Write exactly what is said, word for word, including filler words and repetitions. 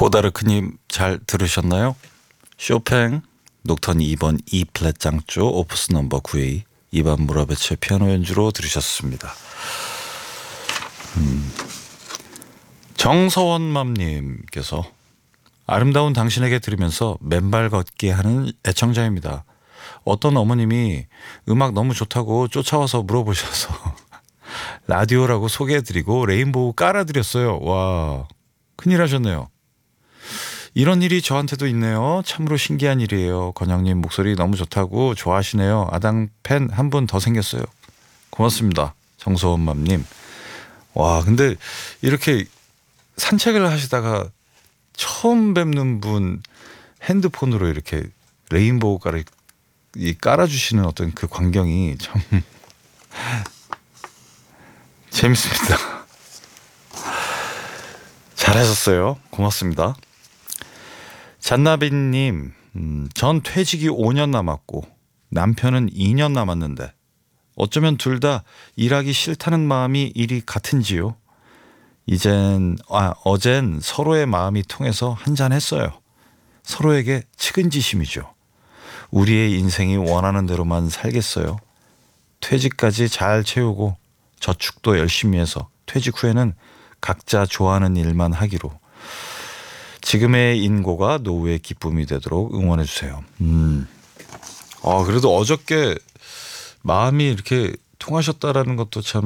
코다르크님 잘 들으셨나요? 쇼팽 녹턴 이 번 E 플랫 장조 오프스 넘버 구에이 이반 무라베체 피아노 연주로 들으셨습니다. 음. 정서원맘님께서 아름다운 당신에게 들으면서 맨발 걷기 하는 애청자입니다. 어떤 어머님이 음악 너무 좋다고 쫓아와서 물어보셔서 라디오라고 소개해드리고 레인보우 깔아드렸어요. 와, 큰일 하셨네요. 이런 일이 저한테도 있네요. 참으로 신기한 일이에요. 건영님 목소리 너무 좋다고 좋아하시네요. 아당 팬 한 분 더 생겼어요. 고맙습니다. 정소원맘님. 와, 근데 이렇게 산책을 하시다가 처음 뵙는 분 핸드폰으로 이렇게 레인보우 깔아, 이 깔아주시는 어떤 그 광경이 참 재밌습니다. 잘하셨어요. 고맙습니다. 잔나비님, 음, 전 퇴직이 오 년 남았고 남편은 이 년 남았는데 어쩌면 둘 다 일하기 싫다는 마음이 일이 같은지요. 이젠 아 어젠 서로의 마음이 통해서 한잔 했어요. 서로에게 측은지심이죠. 우리의 인생이 원하는 대로만 살겠어요. 퇴직까지 잘 채우고 저축도 열심히 해서 퇴직 후에는 각자 좋아하는 일만 하기로. 지금의 인고가 노후의 기쁨이 되도록 응원해 주세요. 음. 아, 그래도 어저께 마음이 이렇게 통하셨다라는 것도 참